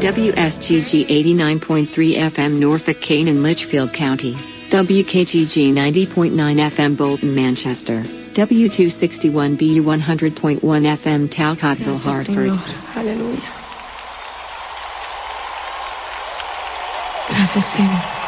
WSGG 89.3 FM Norfolk Canaan Litchfield County, WKGG 90.9 FM Bolton Manchester, W261BU 100.1 FM Talcottville Hartford. Señor. Aleluya. Gracias, Señor.